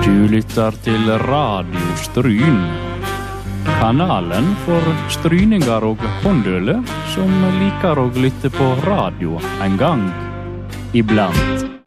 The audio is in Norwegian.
Du lytter til Radio Stryn. Kanalen for stryninger og håndøle som liker å lytte på radio en gang iblant.